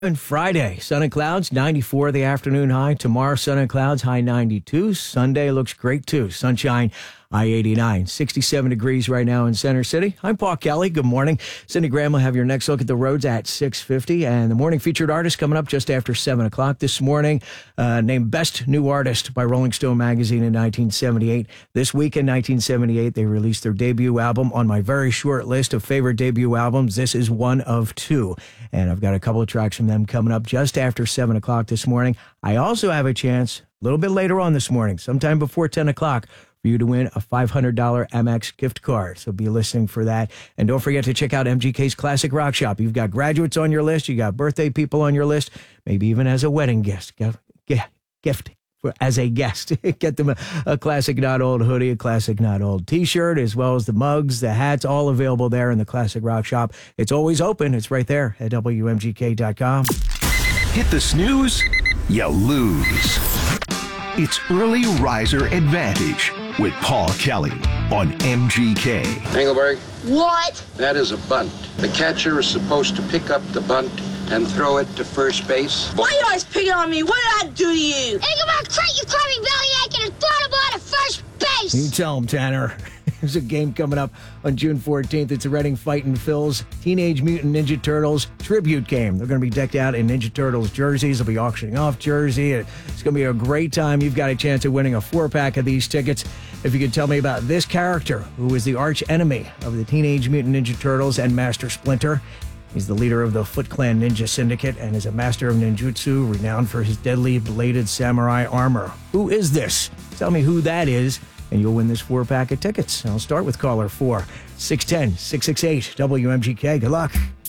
And Friday, sun and clouds, 94 the afternoon high. Tomorrow, sun and clouds, high 92. Sunday looks great too. Sunshine, high 89. 67 degrees right now in Center City. I'm Paul Kelly. Good morning. Cindy Graham will have your next look at the roads at 6:50. And the morning featured artist coming up just after 7 o'clock this morning, named Best New Artist by Rolling Stone magazine in 1978. This week in 1978, they released their debut album. On my very short list of favorite debut albums, this is one of two. And I've got a couple of tracks from them coming up just after 7 o'clock this morning. I also have a chance a little bit later on this morning, sometime before 10 o'clock, for you to win a $500 Amex gift card. So be listening for that. And don't forget to check out MGK's Classic Rock Shop. You've got graduates on your list. You got birthday people on your list, maybe even as a wedding gift. As a guest, get them a Classic Not Old hoodie, a Classic Not Old t-shirt, as well as the mugs, the hats, all available there in the Classic Rock Shop. It's always open. It's right there at WMGK.com. Hit the snooze, you lose. It's Early Riser Advantage with Paul Kelly on MGK. Engelberg, What? that is a bunt. The catcher is supposed to pick up the bunt and throw it to first base. Why you always picking on me? What did I do to you? Engelberg, quit your climbing bellyache and throw the ball to first base! You tell them, Tanner. There's a game coming up on June 14th. It's a Reading Fightin' Phil's Teenage Mutant Ninja Turtles tribute game. They're going to be decked out in Ninja Turtles jerseys. They'll be auctioning off jersey. It's going to be a great time. You've got a chance of winning a 4-pack of these tickets. If you could tell me about this character, who is the arch enemy of the Teenage Mutant Ninja Turtles and Master Splinter. He's the leader of the Foot Clan Ninja Syndicate and is a master of ninjutsu, renowned for his deadly bladed samurai armor. Who is this? Tell me who that is, and you'll win this 4-pack of tickets. I'll start with caller 4, 610-668 WMGK. Good luck.